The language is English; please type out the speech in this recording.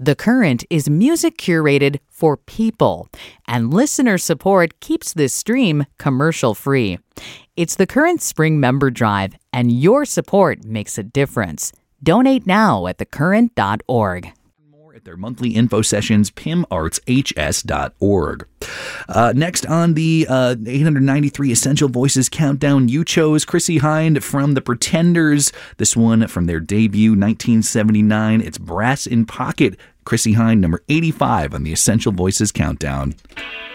The Current is music curated for people, and listener support keeps this stream commercial-free. It's the Current Spring Member Drive, and your support makes a difference. Donate now at thecurrent.org. At their monthly info sessions, pimartshs.org. Next on the 893 Essential Voices Countdown, you chose Chrissie Hynde from The Pretenders. This one from their debut, 1979. It's Brass in Pocket. Chrissie Hynde, number 85 on the Essential Voices Countdown.